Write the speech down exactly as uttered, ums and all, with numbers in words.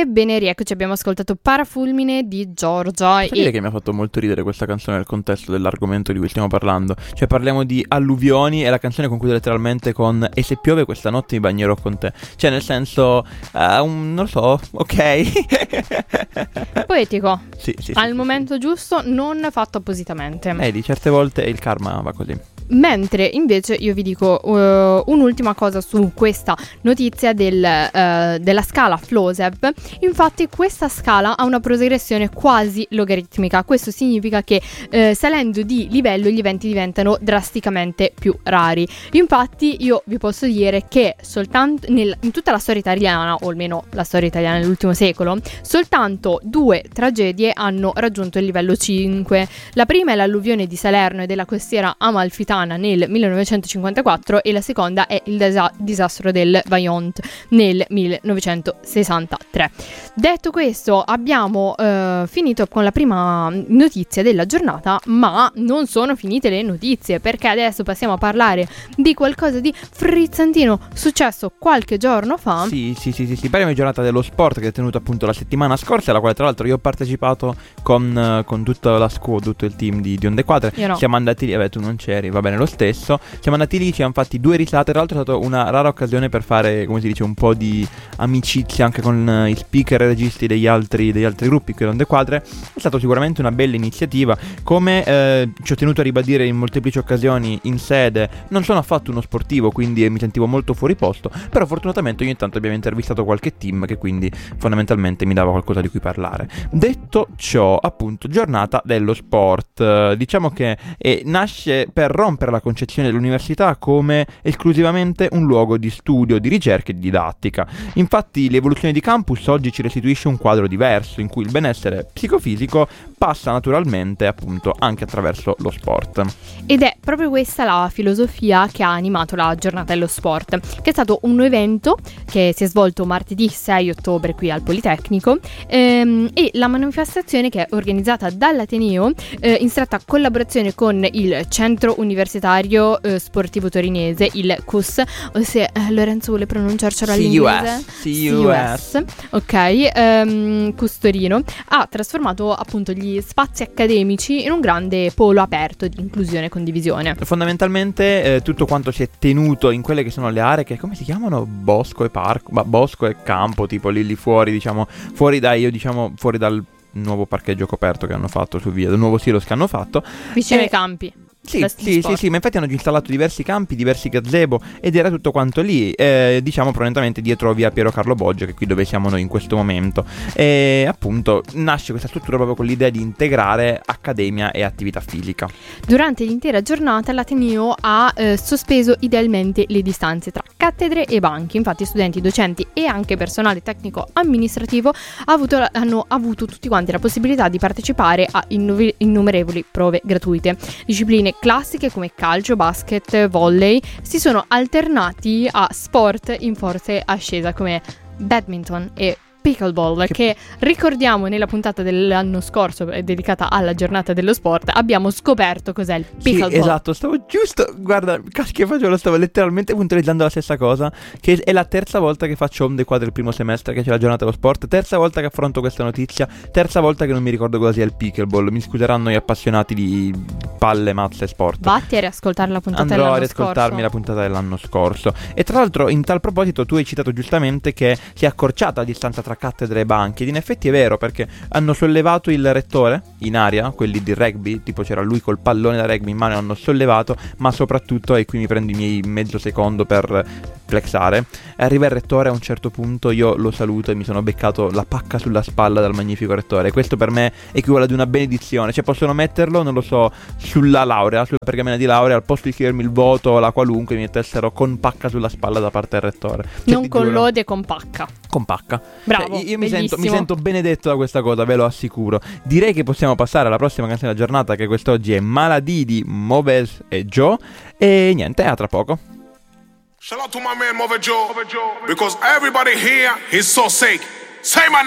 Ebbene, rieccoci, abbiamo ascoltato Parafulmine di Giorgia. Posso dire che mi ha fatto molto ridere questa canzone nel contesto dell'argomento di cui stiamo parlando. Cioè parliamo di alluvioni e la canzone conclude letteralmente con "e se piove questa notte mi bagnerò con te". Cioè nel senso, uh, un, non lo so, ok. Poetico. Sì, sì, Al sì, momento sì. giusto, non fatto appositamente. Vedi, certe volte il karma va così. Mentre invece io vi dico uh, un'ultima cosa su questa notizia del, uh, della scala Flosev. Infatti questa scala ha una progressione quasi logaritmica. Questo significa che uh, salendo di livello gli eventi diventano drasticamente più rari. Infatti io vi posso dire che soltanto nel, in tutta la storia italiana, o almeno la storia italiana nell'ultimo secolo, soltanto due tragedie hanno raggiunto il livello cinque. La prima è l'alluvione di Salerno e della costiera amalfitana nel millenovecentocinquantaquattro e la seconda è il desa- disastro del Vajont nel millenovecentosessantatré. Detto questo, abbiamo eh, finito con la prima notizia della giornata, ma non sono finite le notizie, perché adesso passiamo a parlare di qualcosa di frizzantino successo qualche giorno fa. Sì, sì, sì, sì, sì. Parliamo di giornata dello sport che è tenuta appunto la settimana scorsa, alla quale tra l'altro io ho partecipato con, con tutta la squad, tutto il team di, di Onde Quadre. Io no. Siamo andati lì, vabbè tu non c'eri, va bene lo stesso. Siamo andati lì, ci hanno fatti due risate. Tra l'altro è stata una rara occasione per fare, come si dice, un po' di amicizia anche con uh, i speaker e registi degli altri, degli altri gruppi qui Onde Quadre. È stata sicuramente una bella iniziativa. Come eh, ci ho tenuto a ribadire in molteplici occasioni in sede, non sono affatto uno sportivo, quindi mi sentivo molto fuori posto, però fortunatamente ogni tanto abbiamo intervistato qualche team che quindi fondamentalmente mi dava qualcosa di cui parlare. Detto ciò, appunto, giornata dello sport, uh, diciamo che eh, nasce per rompere la concezione dell'università come esclusivamente un luogo di studio, di ricerca e di didattica. Infatti l'evoluzione di campus oggi ci restituisce un quadro diverso in cui il benessere psicofisico passa naturalmente appunto anche attraverso lo sport. Ed è proprio questa la filosofia che ha animato la giornata dello sport, che è stato un evento che si è svolto martedì sei ottobre qui al Politecnico, ehm, e la manifestazione, che è organizzata dall'Ateneo eh, in stretta collaborazione con il Centro Universitario eh, Sportivo Torinese, il C U S, o se eh, Lorenzo vuole pronunciarcelo all'inglese, C U S, ok, ehm, C U S Torino, ha trasformato appunto gli spazi accademici in un grande polo aperto di inclusione e condivisione. Fondamentalmente eh, tutto quanto si è tenuto in quelle che sono le aree che come si chiamano? Bosco e parco, ma bosco e campo, tipo lì, lì fuori, diciamo, fuori dai, io diciamo fuori dal nuovo parcheggio coperto che hanno fatto su via, del nuovo silos che hanno fatto Vicino e... ai campi. Sì, sì, sì, sì, ma infatti hanno installato diversi campi, diversi gazebo ed era tutto quanto lì, eh, diciamo probabilmente dietro via Piero Carlo Boggio, che è qui dove siamo noi in questo momento. E appunto nasce questa struttura proprio con l'idea di integrare accademia e attività fisica. Durante l'intera giornata l'Ateneo ha eh, sospeso idealmente le distanze tra cattedre e banchi. Infatti studenti, docenti e anche personale tecnico amministrativo ha avuto, hanno avuto tutti quanti la possibilità di partecipare a innumerevoli innumerevoli prove gratuite. Discipline classiche come calcio, basket, volley si sono alternati a sport in forte ascesa come badminton e pickleball, che... che ricordiamo nella puntata dell'anno scorso dedicata alla giornata dello sport abbiamo scoperto cos'è il pickleball. Sì, esatto, stavo giusto, guarda, che facevo, stavo letteralmente puntualizzando la stessa cosa, che è la terza volta che faccio Onde Quadre il primo semestre, che c'è la giornata dello sport, terza volta che affronto questa notizia, terza volta che non mi ricordo cosa sia il pickleball. Mi scuseranno gli appassionati di palle, mazze e sport. Vatti a riascoltare la puntata Andrò dell'anno a riascoltarmi scorso. la puntata dell'anno scorso. E tra l'altro in tal proposito tu hai citato giustamente che si è accorciata la distanza tra cattedre e banchi, ed in effetti è vero, perché hanno sollevato il rettore in aria, quelli di rugby, tipo c'era lui col pallone da rugby in mano, hanno sollevato, ma soprattutto, e qui mi prendo i miei mezzo secondo per flexare, arriva il rettore, a un certo punto io lo saluto e mi sono beccato la pacca sulla spalla dal magnifico rettore. Questo per me equivale ad una benedizione, cioè possono metterlo, non lo so, sulla laurea, sulla pergamena di laurea, al posto di scrivermi il voto o la qualunque, mi mettessero con pacca sulla spalla da parte del rettore, cioè, non con giuro, lode, con pacca. Con pacca. Bravo, cioè, io mi sento, mi sento benedetto da questa cosa, ve lo assicuro. Direi che possiamo passare alla prossima canzone della giornata, che quest'oggi è Maladì di Moves e Joe. E niente, a tra poco. Shout out to my man Move Joe, because everybody here is so sick. Say my